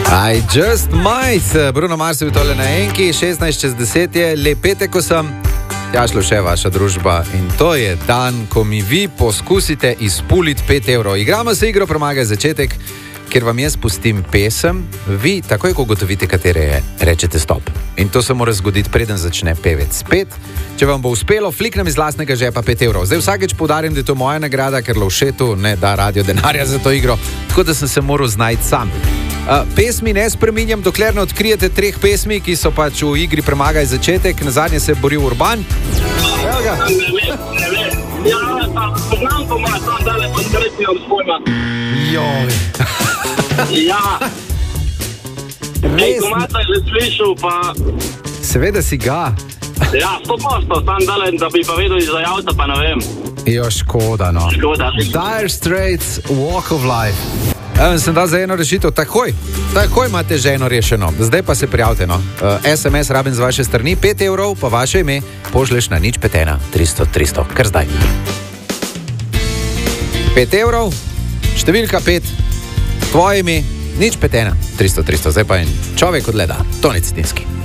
I just might. Bruno Mars je bil tole na enki, 16:10 je, lep petek, ko sem. Ja, šlo še vaša družba in to je dan, ko mi vi poskusite izpuliti 5 evrov. Igramo se igro Premagaj začetek, kjer vam jaz pustim pesem, vi takoj, ko ugotovite, katere je, rečete stop. In to se mora zgoditi, preden začne pevec spet. Če vam bo uspelo, fliknem iz lastnega žepa 5 evrov. Zdaj vsakeč poudarim, da je to moja nagrada, ker Lovšetu ne da radio denarja za to igro, tako da sem se moral znajti sam. Pesmi ne spreminjam, dokler ne odkrijete 3 pesmi, ki so pač v igri Premagaj začetek. Na zadnje se je boril Urban. Ja, pa poznam to ima, sam dale pa srečnjam s pojma. Joj. Ja. Ej, komata je že slišal, pa... Seveda si ga. Ja, 100%, sam dale, da bi pa vedel iz javca, pa ne vem. Jo, škoda, no. Škoda. Dire Straits, Walk of Life. Sem dal za eno rešitev, takoj imate že eno rešeno. Zdaj pa se prijavite, no. SMS rabim z vaše strani, 5 evrov, pa vaše ime pošleš na 051 300 300, kar zdaj. 5 evrov, številka 5, tvoje ime, 051 300 300, zdaj pa en človek odgleda, Toni Cetinski.